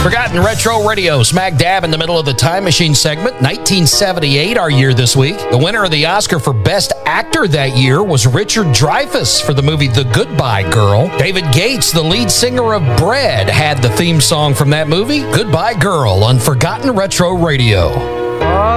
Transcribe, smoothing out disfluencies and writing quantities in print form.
Forgotten Retro Radio, smack dab in the middle of the Time Machine segment. 1978, our year this week. The winner of the Oscar for Best Actor that year was Richard Dreyfuss for the movie The Goodbye Girl. David Gates, the lead singer of Bread, had the theme song from that movie, Goodbye Girl, on Forgotten Retro Radio.